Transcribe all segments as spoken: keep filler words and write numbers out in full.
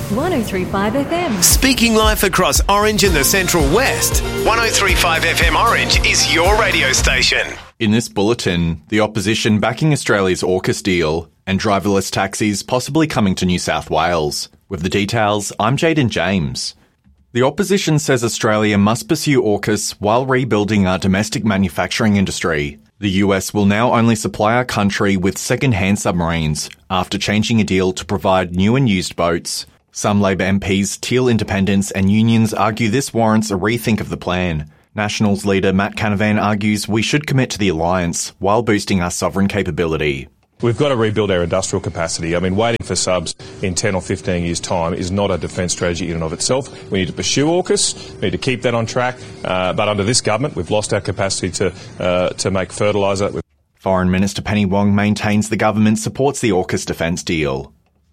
one oh three point five F M. Speaking life across Orange and the Central West, one oh three point five F M Orange is your radio station. In this bulletin, the opposition backing Australia's AUKUS deal and driverless taxis possibly coming to New South Wales. With the details, I'm Jaden James. The opposition says Australia must pursue AUKUS while rebuilding our domestic manufacturing industry. The U S will now only supply our country with second-hand submarines after changing a deal to provide new and used boats. Some Labor M Ps, Teal independents and unions argue this warrants a rethink of the plan. Nationals leader Matt Canavan argues we should commit to the alliance while boosting our sovereign capability. We've got to rebuild our industrial capacity. I mean, waiting for subs in ten or fifteen years' time is not a defence strategy in and of itself. We need to pursue AUKUS, we need to keep that on track, uh, but under this government we've lost our capacity to uh, to make fertiliser. Foreign Minister Penny Wong maintains the government supports the AUKUS defence deal.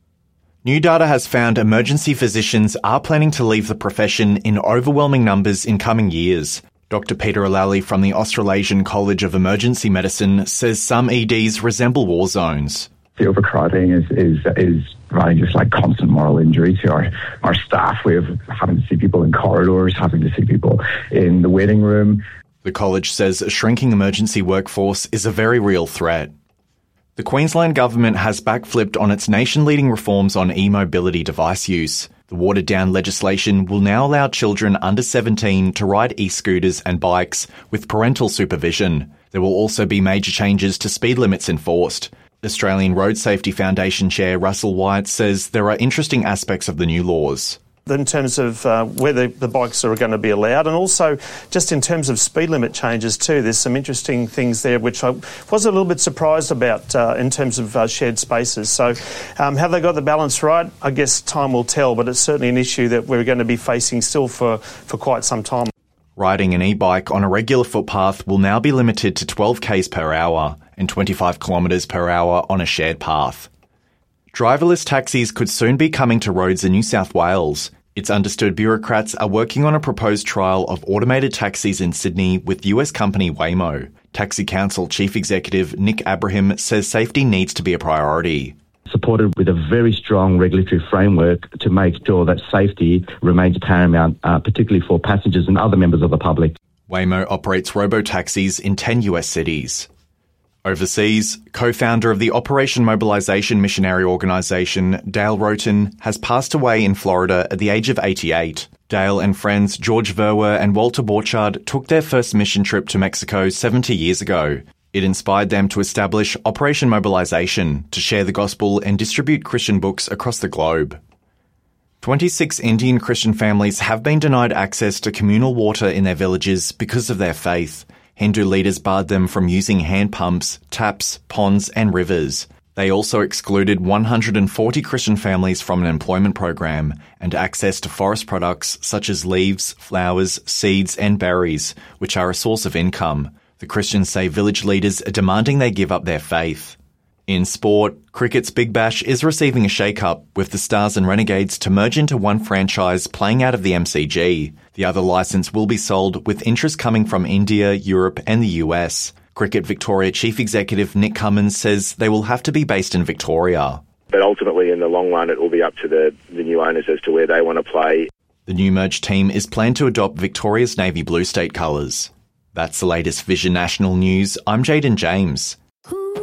New data has found emergency physicians are planning to leave the profession in overwhelming numbers in coming years. Doctor Peter O'Lally from the Australasian College of Emergency Medicine says some E Ds resemble war zones. The overcrowding is, is, is providing just like constant moral injury to our, our staff. We have having to see people in corridors, having to see people in the waiting room. The college says a shrinking emergency workforce is a very real threat. The Queensland government has backflipped on its nation-leading reforms on e-mobility device use. The watered-down legislation will now allow children under seventeen to ride e-scooters and bikes with parental supervision. There will also be major changes to speed limits enforced. Australian Road Safety Foundation Chair Russell White says there are interesting aspects of the new laws. In terms of uh, whether the bikes are going to be allowed, and also just in terms of speed limit changes too, there's some interesting things there which I was a little bit surprised about uh, in terms of uh, shared spaces. So um, have they got the balance right? I guess time will tell, but it's certainly an issue that we're going to be facing still for, for quite some time. Riding an e-bike on a regular footpath will now be limited to twelve kays per hour and twenty-five kilometres per hour on a shared path. Driverless taxis could soon be coming to roads in New South Wales. It's understood bureaucrats are working on a proposed trial of automated taxis in Sydney with U S company Waymo. Taxi Council Chief Executive Nick Abraham says safety needs to be a priority. Supported with a very strong regulatory framework to make sure that safety remains paramount, uh, particularly for passengers and other members of the public. Waymo operates robo-taxis in ten U S cities. Overseas, co-founder of the Operation Mobilisation missionary organisation, Dale Roten, has passed away in Florida at the age of eighty-eight. Dale and friends George Verwer and Walter Borchardt took their first mission trip to Mexico seventy years ago. It inspired them to establish Operation Mobilisation to share the gospel and distribute Christian books across the globe. twenty-six Indian Christian families have been denied access to communal water in their villages because of their faith. Hindu leaders barred them from using hand pumps, taps, ponds and rivers. They also excluded one hundred forty Christian families from an employment program and access to forest products such as leaves, flowers, seeds and berries, which are a source of income. The Christians say village leaders are demanding they give up their faith. In sport, cricket's Big Bash is receiving a shake-up, with the Stars and Renegades to merge into one franchise playing out of the M C G. The other licence will be sold, with interest coming from India, Europe and the U S. Cricket Victoria Chief Executive Nick Cummins says they will have to be based in Victoria. But ultimately, in the long run, it will be up to the, the new owners as to where they want to play. The new merged team is planned to adopt Victoria's navy blue state colours. That's the latest Vision National News. I'm Jaden James.